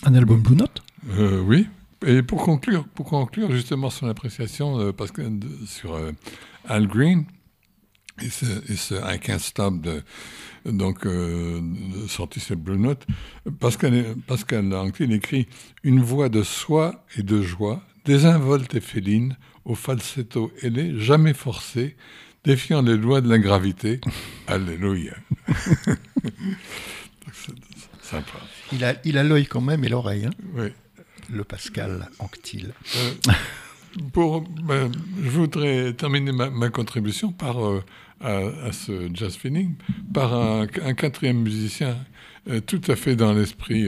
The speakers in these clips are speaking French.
Un album Blue Note ? Oui. Et pour conclure justement son appréciation sur Al Green et ce I Can't Stop sorti sur Blue Note, Pascal Anquetil écrit « Une voix de soie et de joie, désinvolte et féline, au falsetto ailé, jamais forcé, défiant les lois de la gravité. Alléluia. » C'est sympa. Il a l'œil quand même et l'oreille, hein. Oui. Le Pascal Anquetil. Je voudrais terminer ma contribution à ce jazz feeling par un quatrième musicien tout à fait dans l'esprit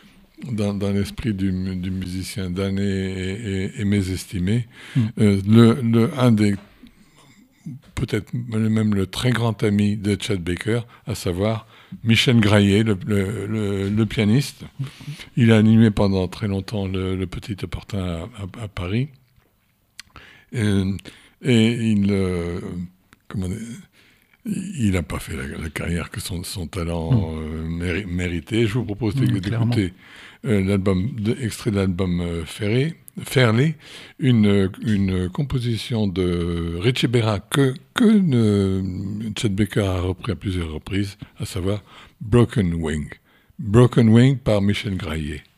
du musicien damné et mésestimé. Un des peut-être même le très grand ami de Chet Baker, à savoir Michel Graillet, le pianiste. Il a animé pendant très longtemps le Petit Opportun à Paris. Et il n'a pas fait la carrière que son talent méritait. Je vous propose d'écouter extrait de l'album Fairley, une composition de Richie Berra que Chet Baker a repris à plusieurs reprises, à savoir Broken Wing par Michel Graillet.